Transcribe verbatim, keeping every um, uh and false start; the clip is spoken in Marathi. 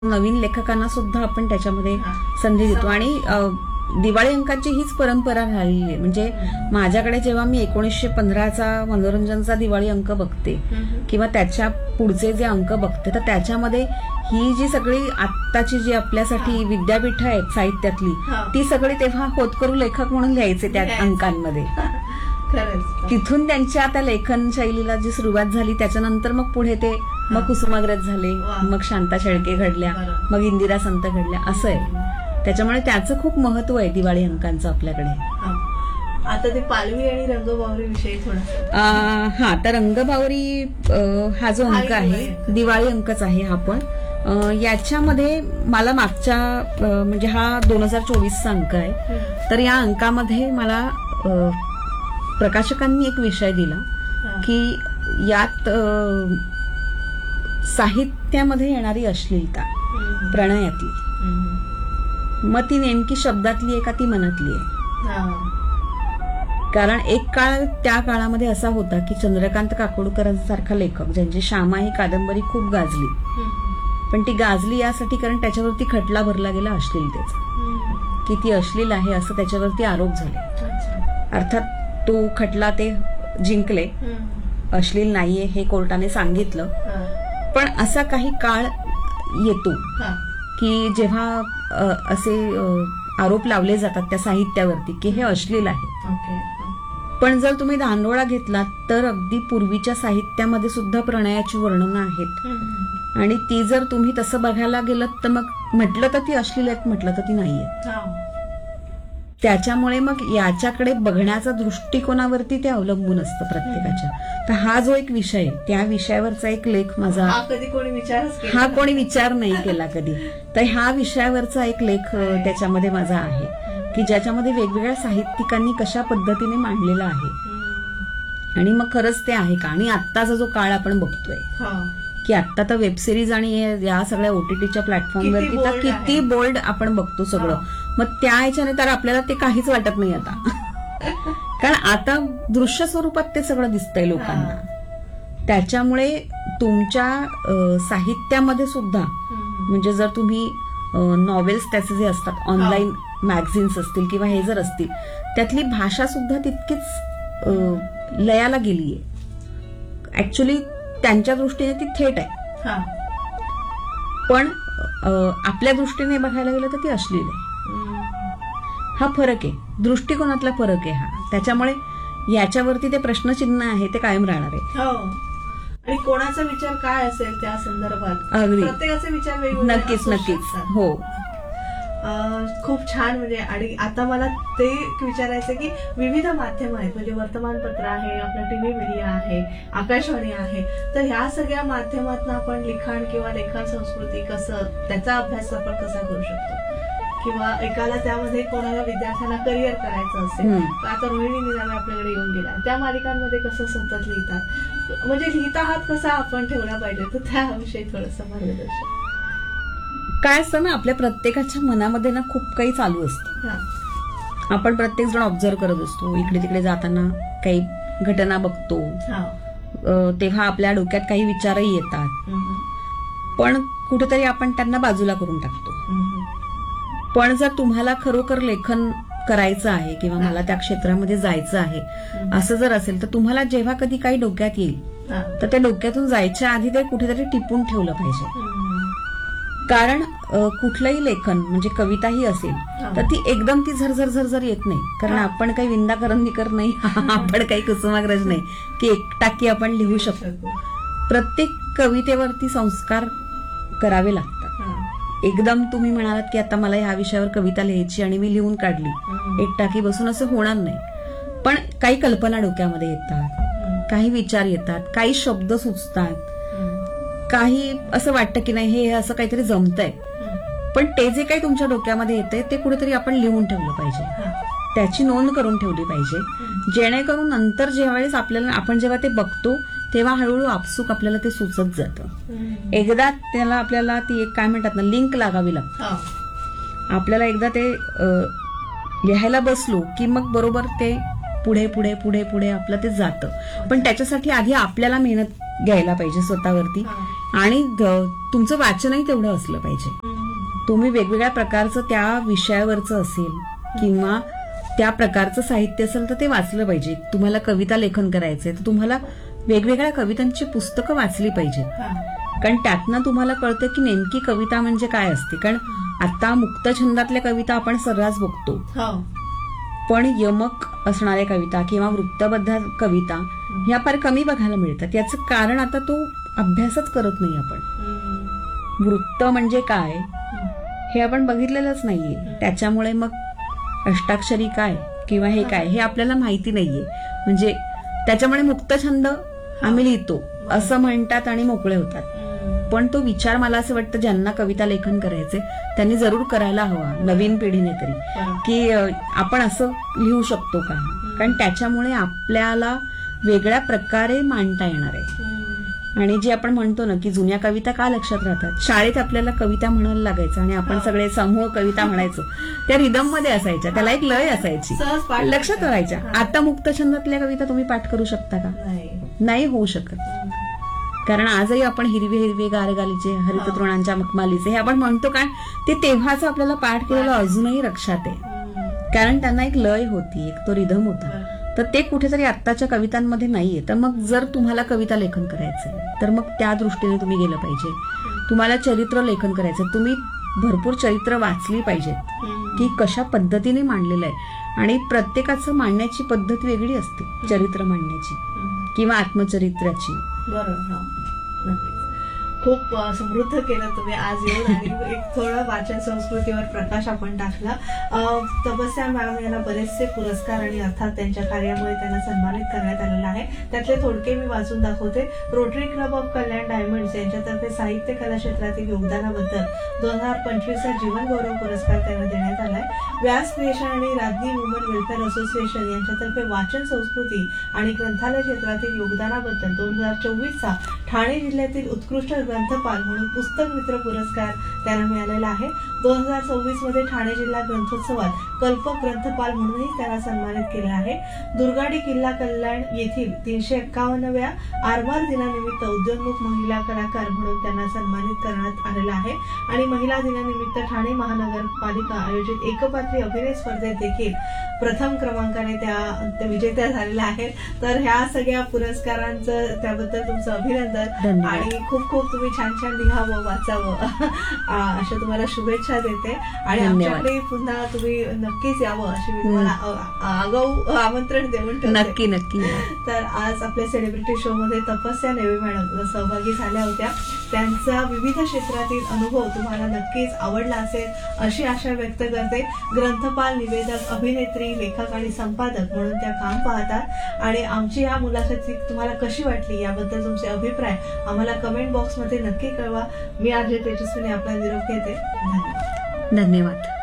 नवीन लेखकांना सुद्धा आपण त्याच्यामध्ये संधी देतो. आणि दिवाळी अंकांची हीच परंपरा राहिली आहे. म्हणजे माझ्याकडे जेव्हा मी एकोणीसशे पंधराचा मनोरंजनचा दिवाळी अंक बघते किंवा त्याच्या पुढचे जे अंक बघते, तर त्याच्यामध्ये ही जी सगळी आत्ताची जी आपल्यासाठी विद्यापीठ आहेत साहित्यातली, ती सगळी तेव्हा होतकरू लेखक म्हणून लिहायचे त्या अंकांमध्ये. तिथून त्यांच्या त्या लेखन शैलीला जी सुरुवात झाली, त्याच्यानंतर मग पुढे ते मग कुसुमाग्रज झाले, मग शांता शेळके घडल्या, मग इंदिरा संत घडल्या, असं आहे. त्याच्यामुळे त्याचं खूप महत्व आहे दिवाळी अंकांचं आपल्याकडे. आता ते पालवी आणि रंगबावरी विषयी थोडं. हा, तर रंगबावरी हा जो अंक आहे दिवाळी अंकच आहे हा. पण याच्यामध्ये मला मागच्या म्हणजे हा दोन हजार चोवीसचा अंक आहे, तर या अंकामध्ये मला प्रकाशकांनी एक विषय दिला की यात साहित्यामध्ये येणारी अश्लीलता प्रणयातली, मग ती नेमकी शब्दातली आहे का ती मनातली आहे. कारण एक काळ त्या काळामध्ये असा होता की चंद्रकांत काकोडकरांसारखा लेखक, ज्यांची श्यामा ही कादंबरी खूप गाजली, पण ती गाजली यासाठी कारण त्याच्यावरती खटला भरला गेला अश्लीलतेचा, की ती अश्लील आहे असं त्याच्यावरती आरोप झाले. अर्थात तो खटला ते जिंकले, अश्लील नाहीये हे कोर्टाने सांगितलं. पण असा काही काळ येतो की जेव्हा असे आरोप लावले जातात त्या साहित्यावरती की हे अश्लील आहे. पण जर तुम्ही धांडोळा घेतलात तर अगदी पूर्वीच्या साहित्यामध्ये सुद्धा प्रणयाची वर्णनं आहेत, आणि ती जर तुम्ही तसं बघायला गेलं तर मग म्हटलं तर ती अश्लील आहेत, म्हटलं तर ती नाहीये. त्याच्यामुळे मग याच्याकडे बघण्याचा दृष्टिकोनावरती ते अवलंबून असतं प्रत्येकाच्या. तर हा जो एक विषय आहे, त्या विषयावरचा एक लेख माझा, कधी कोणी विचार हा कोणी विचार नाही केला कधी, तर ह्या विषयावरचा एक लेख त्याच्यामध्ये माझा आहे की ज्याच्यामध्ये वेगवेगळ्या साहित्यिकांनी कशा पद्धतीने मांडलेला आहे. आणि मग खरंच ते आहे का. आणि आत्ताचा जो काळ आपण बघतोय की आता तर वेबसिरीज आणि या सगळ्या ओटीटीच्या प्लॅटफॉर्मवरती तर किती बोल्ड आपण बघतो सगळं. मग त्या ह्याच्याने तर आपल्याला ते काहीच वाटत नाही आता, कारण आता दृश्य स्वरूपात ते सगळं दिसतंय लोकांना. त्याच्यामुळे तुमच्या साहित्यामध्ये सुद्धा, म्हणजे जर तुम्ही नॉवेल्स त्याचे जे असतात, ऑनलाईन मॅगझिन्स असतील किंवा हे जर असतील, त्यातली भाषा सुद्धा तितकीच लयाला गेलीये. ऍक्च्युली त्यांच्या दृष्टीने ती थेट आहे, पण आपल्या दृष्टीने बघायला गेलं तर ती अश्लील आहे. हा फरक आहे, दृष्टिकोनातला फरक आहे हा. त्याच्यामुळे याच्यावरती ते प्रश्नचिन्ह आहे, ते कायम राहणार आहे. आणि कोणाचा विचार काय असेल त्या संदर्भात, अगदी प्रत्येकाचे विचार वेगवेगळे. नक्कीच नक्कीच हो. खूप छान. म्हणजे आणि आता मला ते विचारायचं की विविध माध्यम आहेत, म्हणजे वर्तमानपत्र आहे, आपला टीव्ही मीडिया आहे, आकाशवाणी आहे, तर ह्या सगळ्या माध्यमातून आपण लिखाण किंवा लेखन संस्कृती कसं, त्याचा अभ्यास आपण कसा करू शकतो, किंवा एकाला त्यामध्ये कोणाला विद्यार्थ्यांना करिअर करायचं असेल, आता रोहिणी निनामे आपल्याकडे येऊन गेल्या, त्या मालिकांमध्ये कसं सतत लिहितात, म्हणजे लिहिता हात कसा आपण ठेवला पाहिजे, तर त्याविषयी थोडंसं मार्गदर्शन. काय असतं ना, आपल्या प्रत्येकाच्या मनामध्ये ना खूप काही चालू असतं. आपण प्रत्येक जण ऑब्झर्व करत असतो, इकडे तिकडे जाताना काही घटना बघतो, तेव्हा आपल्या डोक्यात काही विचारही येतात, पण कुठेतरी आपण त्यांना बाजूला करून टाकतो. पण जर तुम्हाला खरोखर लेखन करायचं आहे किंवा मला त्या क्षेत्रामध्ये जायचं आहे असं जर असेल, तर तुम्हाला जेव्हा कधी काही डोक्यात येईल तर त्या डोक्यातून जायच्या आधी ते कुठेतरी टिपून ठेवलं पाहिजे. कारण कुठलंही लेखन, म्हणजे कविताही असेल, तर ती एकदम ती झरझर झरझर येत नाही. कारण आपण काही विंदा करंदीकर नाही, आपण काही कुसुमाग्रज नाही की एकटाकी आपण लिहू शकतो. प्रत्येक कवितेवरती संस्कार करावे लागतात. एकदम तुम्ही म्हणालात की आता मला ह्या विषयावर कविता लिहायची आणि मी लिहून काढली, एकटाकी बसून असं होणार नाही. पण काही कल्पना डोक्यामध्ये येतात, काही विचार येतात, काही शब्द सुचतात, काही असं वाटतं की नाही हे असं काहीतरी जमतंय. पण ते जे काही तुमच्या डोक्यामध्ये येतंय ते कुठेतरी आपण लिहून ठेवलं पाहिजे, त्याची नोंद करून ठेवली पाहिजे, जेणेकरून नंतर ज्यावेळेस आपल्याला आपण जेव्हा ते बघतो तेव्हा हळूहळू आपसूक आपल्याला ते सुचत जातं. एकदा त्याला आपल्याला ती एक काय म्हणतात ना, लिंक लागावी लागते. आपल्याला एकदा ते लिहायला बसलो की मग बरोबर ते पुढे पुढे पुढे पुढे आपलं ते जातं. पण त्याच्यासाठी आधी आपल्याला मेहनत घ्यायला पाहिजे स्वतःवरती. आणि तुमचं वाचनही तेवढं असलं पाहिजे. तुम्ही वेगवेगळ्या प्रकारचं त्या विषयावरचं असेल किंवा त्या प्रकारचं साहित्य असेल तर ते वाचलं पाहिजे. तुम्हाला कविता लेखन करायचंय तर तुम्हाला वेगवेगळ्या कवितांची पुस्तकं वाचली पाहिजेत. कारण त्यातनं तुम्हाला कळतं की नेमकी कविता म्हणजे काय असते. कारण आता मुक्त छंदातल्या कविता आपण सर्रास बघतो, पण यमक असणाऱ्या कविता किंवा वृत्तबद्ध कविता ह्या फार कमी बघायला मिळतात. याचं कारण आता तो अभ्यासच करत नाही आपण. वृत्त म्हणजे काय हे आपण बघितलेलंच नाहीये. त्याच्यामुळे मग अष्टाक्षरी काय किंवा हे काय हे आपल्याला माहिती नाहीये. म्हणजे त्याच्यामुळे मुक्त छंद आम्ही लिहितो असं म्हणतात आणि मोकळे होतात. पण तो विचार मला असं वाटतं ज्यांना कविता लेखन करायचे त्यांनी जरूर करायला हवा, नवीन पिढीने तरी, की आपण असं लिहू शकतो का. कारण त्याच्यामुळे आपल्याला वेगळ्या प्रकारे मांडता येणार आहे. आणि जे आपण म्हणतो ना की जुन्या कविता का लक्षात राहतात, शाळेत आपल्याला कविता म्हणायला लागायचं आणि आपण सगळे समूह कविता म्हणायचो, त्या रिदम मध्ये असायच्या, त्याला एक लय असायची, लक्षात राहायच्या. आता मुक्त छंदातल्या कविता तुम्ही पाठ करू शकता का? नाही होऊ शकत. कारण आजही आपण हिरवे हिरवे गारगालीचे हरित तृणांच्या मखमालीचे हे आपण म्हणतो, कारण ते तेव्हाच आपल्याला पाठ केलेलं अजूनही लक्षात आहे. कारण त्यांना एक लय होती, एक तो रिदम होता. तर ते कुठेतरी आत्ताच्या कवितांमध्ये नाहीये. तर मग जर तुम्हाला कविता लेखन करायचंय तर मग त्या दृष्टीने तुम्ही गेलं पाहिजे. तुम्हाला चरित्र लेखन करायचं, तुम्ही भरपूर चरित्र वाचली पाहिजेत की कशा पद्धतीने मांडलेलं आहे. आणि प्रत्येकाचं मांडण्याची पद्धत वेगळी असते, चरित्र मांडण्याची किंवा आत्मचरित्राची. बरोबर. खूप समृद्ध केलं तुम्ही आज येऊन आणि एक थोडं वाचन संस्कृतीवर प्रकाश आपण टाकला. तपस्या मॅम यांना बरेचसे पुरस्कार आणि अर्थात त्यांच्या कार्यामुळे त्यांना सन्मानित करण्यात आलेला आहे. त्यातले थोडके मी वाचून दाखवते. Rotary club of Kalyan diamonds यांच्यातर्फे साहित्य कला क्षेत्रातील योगदानाबद्दल दोन हजार पंचवीसचा जीवन गौरव पुरस्कार त्यांना देण्यात आलाय. व्यास क्रिएशन आणि राज्ञी वुमन वेलफेअर असोसिएशन यांच्यातर्फे वाचन संस्कृती आणि ग्रंथालय क्षेत्रातील योगदानाबद्दल दोन हजार चोवीसचा ठाणे जिल्ह्यातील उत्कृष्ट ग्रंथपाल म्हणून पुस्तक मित्र पुरस्कार त्यांना मिळालेला आहे. दोन हजार सव्वीस मध्ये ठाणे जिल्हा ग्रंथोत्सवात कल्पक ग्रंथपाल म्हणूनही त्यांना सन्मानित केलं आहे. दुर्गाडी किल्ला कल्याण येथील तीनशे एक्कावन्नव्या आरमार दिनानिमित्त उद्योन्मुख महिला कलाकार म्हणून त्यांना सन्मानित करण्यात आलेलं आहे. आणि महिला दिनानिमित्त ठाणे महानगरपालिका आयोजित एकपात्री अभिनय स्पर्धेत देखील प्रथम क्रमांकाने त्या विजेत्या झालेल्या आहेत. तर ह्या सगळ्या पुरस्कारांचं त्याबद्दल तुमचं अभिनंदन आणि खूप खूप तुम्ही छान छान लिहावं, वाचावं अशा तुम्हाला शुभेच्छा देते. आणि आमच्याकडे पुन्हा तुम्ही नक्कीच यावं अशी मी तुम्हाला आगाऊ आमंत्रण देऊन नक्की नक्की. तर आज आपल्या सेलिब्रिटी शो मध्ये तपस्या नेवे मॅडम सहभागी झाल्या होत्या. त्यांचा विविध क्षेत्रातील अनुभव तुम्हाला नक्कीच आवडला असेल अशी आशा व्यक्त करते. ग्रंथपाल, निवेदक, अभिनेत्री, लेखक आणि संपादक म्हणून त्या काम पाहतात. आणि आमची या मुलाखती तुम्हाला कशी वाटली याबद्दल तुमचे अभिप्राय आम्हाला कमेंट बॉक्समध्ये नक्की कळवा. मी आरजे तेजस्विनी आपला निरोप घेते. धन्यवाद. धन्यवाद.